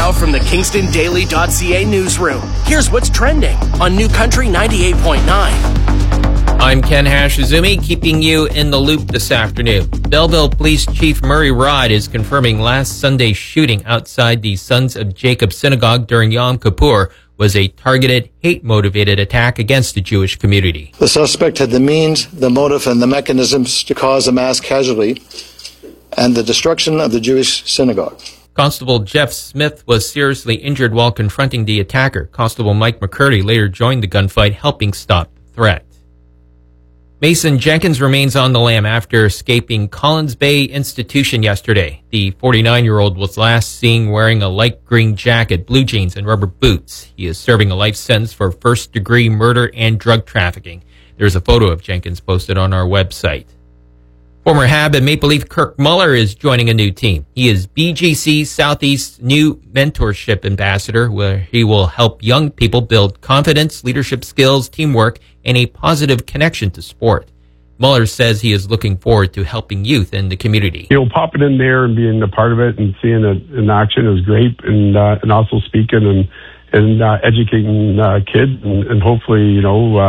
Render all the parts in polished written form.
Now from the KingstonDaily.ca newsroom, here's what's trending on New Country 98.9. I'm Ken Hashizumi, keeping you in the loop this afternoon. Belleville Police Chief Murray Rod is confirming last Sunday's shooting outside the Sons of Jacob Synagogue during Yom Kippur was a targeted, hate-motivated attack against the Jewish community. The suspect had the means, the motive, and the mechanisms to cause a mass casualty and the destruction of the Jewish synagogue. Constable Jeff Smith was seriously injured while confronting the attacker. Constable Mike McCurdy later joined the gunfight, helping stop the threat. Mason Jenkins remains on the lam after escaping Collins Bay Institution yesterday. The 49-year-old was last seen wearing a light green jacket, blue jeans, and rubber boots. He is serving a life sentence for first-degree murder and drug trafficking. There's a photo of Jenkins posted on our website. Former Hab and Maple Leaf Kirk Muller is joining a new team. He is BGC Southeast's new mentorship ambassador, where he will help young people build confidence, leadership skills, teamwork, and a positive connection to sport. Muller says he is looking forward to helping youth in the community. Popping in there and being a part of it and seeing it in action is great, and also speaking and educating kids and hopefully,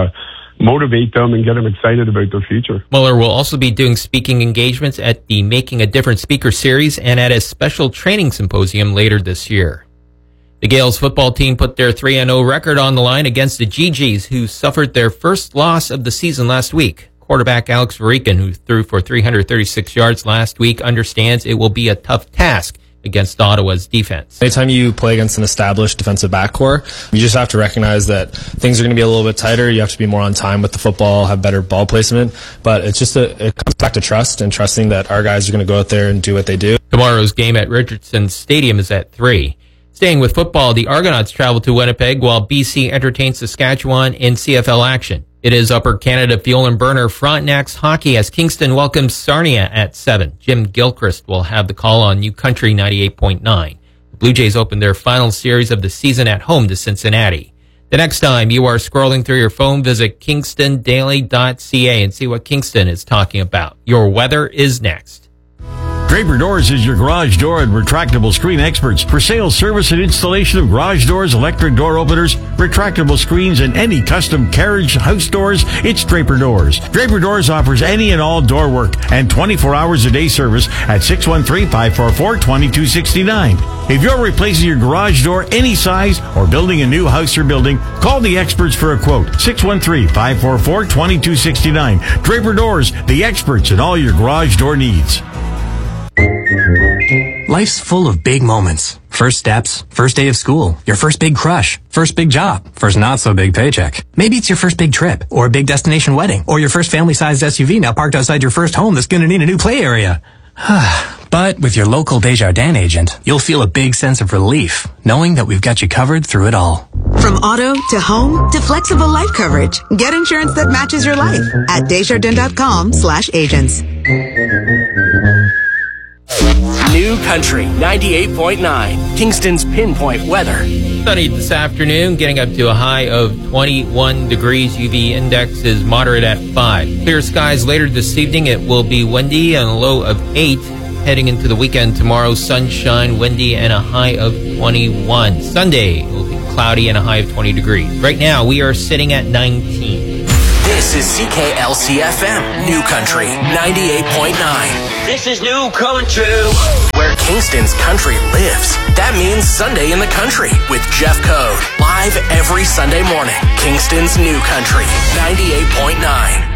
motivate them and get them excited about their future. Muller will also be doing speaking engagements at the Making a Difference speaker series and at a special training symposium later this year. The Gales football team put their 3-0 record on the line against the GGs, who suffered their first loss of the season last week. Quarterback Alex Varican, who threw for 336 yards last week, understands it will be a tough task against Ottawa's defense. Anytime you play against an established defensive backcourt, you just have to recognize that things are going to be a little bit tighter. You have to be more on time with the football, have better ball placement. But it's just it comes back to trust and trusting that our guys are going to go out there and do what they do. Tomorrow's game at Richardson Stadium is at 3. Staying with football, the Argonauts travel to Winnipeg while BC entertains Saskatchewan in CFL action. It is Upper Canada Fuel and Burner Frontenac's hockey as Kingston welcomes Sarnia at 7. Jim Gilchrist will have the call on New Country 98.9. The Blue Jays open their final series of the season at home to Cincinnati. The next time you are scrolling through your phone, visit KingstonDaily.ca and see what Kingston is talking about. Your weather is next. Draper Doors is your garage door and retractable screen experts. For sales, service, and installation of garage doors, electric door openers, retractable screens, and any custom carriage house doors, it's Draper Doors. Draper Doors offers any and all door work and 24 hours a day service at 613-544-2269. If you're replacing your garage door any size or building a new house or building, call the experts for a quote. 613-544-2269. Draper Doors, the experts in all your garage door needs. Life's full of big moments. First steps, first day of school, your first big crush, first big job, first not so big paycheck. Maybe it's your first big trip, or a big destination wedding, or your first family-sized SUV now parked outside your first home that's going to need a new play area. But with your local Desjardins agent, you'll feel a big sense of relief, knowing that we've got you covered through it all. From auto to home to flexible life coverage, get insurance that matches your life at Desjardins.com/agents. New Country 98.9, Kingston's pinpoint weather. Sunny this afternoon, getting up to a high of 21 degrees. UV index is moderate at 5. Clear skies later this evening. It will be windy and a low of 8. Heading into the weekend tomorrow, sunshine, windy, and a high of 21. Sunday, it will be cloudy and a high of 20 degrees. Right now, we are sitting at 19. This is CKLC-FM, New Country 98.9. This is New Country, where Kingston's country lives. That means Sunday in the Country with Jeff Code. Live every Sunday morning. Kingston's New Country 98.9.